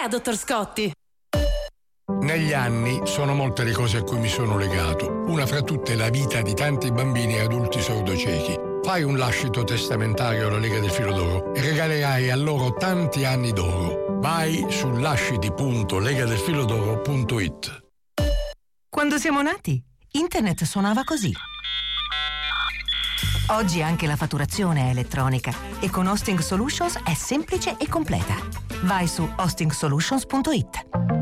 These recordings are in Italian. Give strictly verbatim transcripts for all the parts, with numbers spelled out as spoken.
Dica, dottor Scotti. Negli anni sono molte le cose a cui mi sono legato. Una fra tutte la vita di tanti bambini e adulti sordociechi. Fai un lascito testamentario alla Lega del Filo d'Oro e regalerai a loro tanti anni d'oro. Vai su lasciti punto legadelfilodoro punto it. Quando siamo nati, internet suonava così. Oggi anche la fatturazione è elettronica e con Hosting Solutions è semplice e completa. Vai su hosting solutions punto it.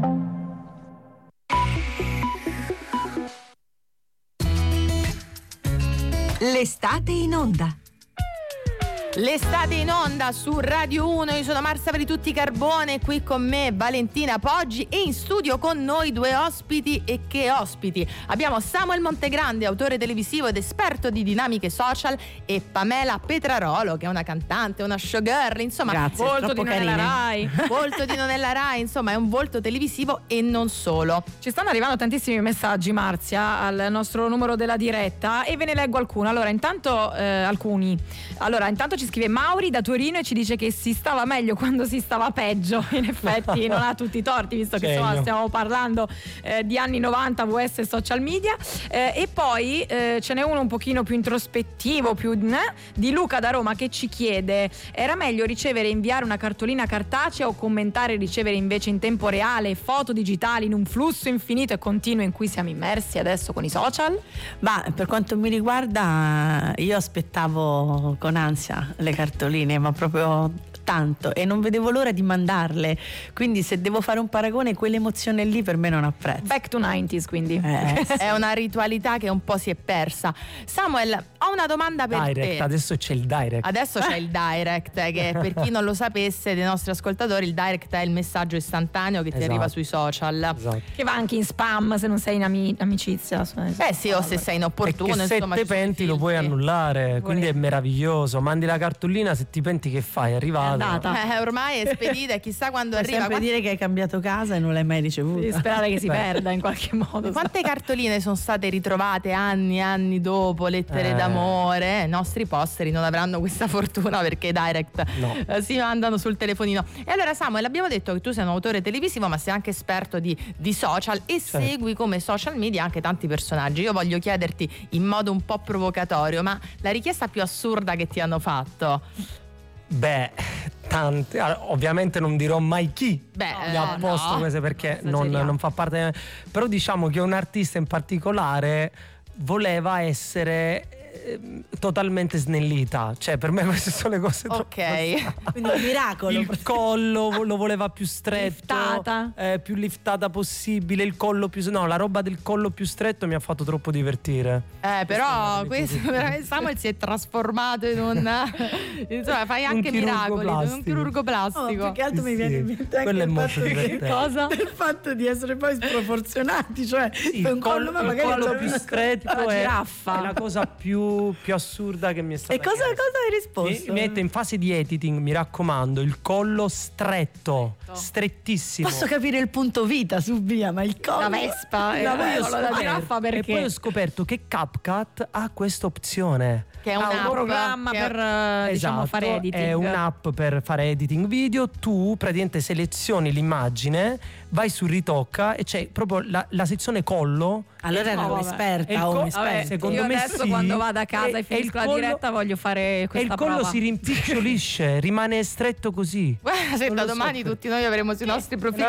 L'estate in onda. L'estate in onda su Radio uno. Io sono Marta Veritutti Carbone, qui con me Valentina Poggi e in studio con noi due ospiti. E che ospiti! Abbiamo Samuel Montegrande, autore televisivo ed esperto di dinamiche social, e Pamela Petrarolo, che è una cantante, una showgirl, insomma, Grazie, volto di carine. Nonella Rai, volto di Nonella Rai, insomma, è un volto televisivo e non solo. Ci stanno arrivando tantissimi messaggi, Marzia, al nostro numero della diretta e ve ne leggo alcuni. Allora, intanto eh, alcuni. Allora, intanto ci scrive Mauri da Torino e ci dice che si stava meglio quando si stava peggio. In effetti non ha tutti i torti, visto che insomma, stiamo parlando eh, di anni novanta, V S e social media. Eh, e poi eh, ce n'è uno un pochino più introspettivo, più eh, di Luca da Roma, che ci chiede: era meglio ricevere e inviare una cartolina cartacea o commentare e ricevere invece in tempo reale foto digitali in un flusso infinito e continuo in cui siamo immersi adesso con i social? Ma per quanto mi riguarda, io aspettavo con ansia le cartoline, ma proprio tanto, e non vedevo l'ora di mandarle, quindi se devo fare un paragone, quell'emozione lì per me non ha prezzo. Back to nineties, quindi eh, è una ritualità che un po' si è persa. Samuel, ho una domanda per direct, te. Adesso c'è il direct. Adesso c'è il direct, che per chi non lo sapesse dei nostri ascoltatori, il direct è il messaggio istantaneo che ti Esatto. arriva sui social, esatto. che va anche in spam se non sei in ami- amicizia. Eh sì, o se sei inopportuno, e che se insomma, te ci sono penti i lo puoi filtri. annullare, quindi è meraviglioso. Mandi la cartolina, se ti penti che fai? È arrivata. Eh, ormai è spedita e chissà quando puoi arriva. sempre Quanti... dire che hai cambiato casa e non l'hai mai ricevuta. Devi sperare che si Beh. perda in qualche modo. Quante cartoline sono state ritrovate anni e anni dopo, lettere Eh. d'amore? I nostri posteri non avranno questa fortuna perché i direct No. eh, si mandano sul telefonino. E allora Samuel, abbiamo detto che tu sei un autore televisivo ma sei anche esperto di, di social e Certo. segui come social media anche tanti personaggi. Io voglio chiederti in modo un po' provocatorio, ma la richiesta più assurda che ti hanno fatto? Beh, tante. Allora, ovviamente non dirò mai chi. Beh, Mi eh, ha posto no. questo perché Non non, esageriamo. non fa parte. Però diciamo che un artista in particolare voleva essere eh, totalmente snellita. Cioè, per me queste sono le cose troppo Ok. Quindi un miracolo. Il collo lo voleva più stretto, Liftata. eh, più liftata possibile, il collo più no, la roba del collo più stretto mi ha fatto troppo divertire. Eh, però questo veramente Samuel si è trasformato in un insomma, fai anche chirurgo miracoli, in un plastico. chirurgo Oh, plastico. più che altro Sì, mi viene sì. in mente anche Quello è il molto fatto che- divertente. Cosa? il fatto di essere poi sproporzionati, cioè Sì, fai un il collo, collo, ma il magari collo lo- più stretto La è, giraffa. è la cosa più, più assurda che mi è stata E cosa, chiesta. cosa hai Mi, risposto? mi mette in fase di editing, mi raccomando, il collo stretto, strettissimo. Posso capire il punto vita su via, ma il collo, La Vespa, la eh, Vespa. la giraffa, E perché poi ho scoperto che CapCut ha questa opzione. Che è ha un'app un programma che- per eh, diciamo Esatto, fare editing. è un'app per fare editing video. Tu praticamente selezioni l'immagine, vai su ritocca e c'è proprio la, la sezione collo. Allora era No, vabbè. E il un'esperta o co- un esperto. Vabbè, secondo io me adesso sì. quando vado a casa e, E- e finisco il la collo- diretta voglio fare E il questa collo prova. si rimpicciolisce, rimane stretto così. Guarda, se Non da lo so domani per- tutti noi avremo sui nostri profili